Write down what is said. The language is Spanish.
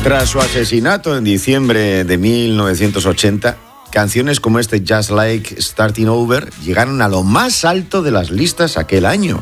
Tras su asesinato en diciembre de 1980, canciones como este Just Like Starting Over llegaron a lo más alto de las listas aquel año.